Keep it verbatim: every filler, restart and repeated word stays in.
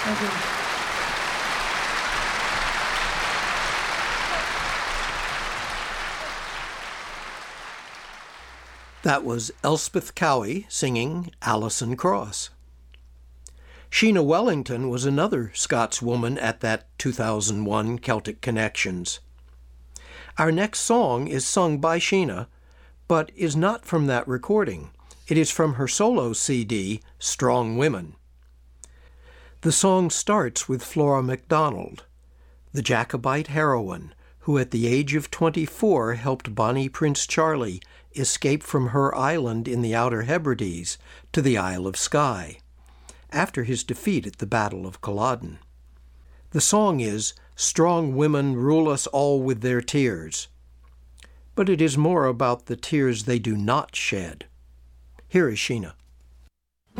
Thank you. That was Elspeth Cowie singing Alison Krauss. Sheena Wellington was another Scotswoman at that two thousand one Celtic Connections. Our next song is sung by Sheena, but is not from that recording. It is from her solo C D, Strong Women. The song starts with Flora MacDonald, the Jacobite heroine, who at the age of twenty-four helped Bonnie Prince Charlie escape from her island in the Outer Hebrides to the Isle of Skye, after his defeat at the Battle of Culloden. The song is Strong Women Rule Us All with Their Tears, but it is more about the tears they do not shed. Here is Sheena.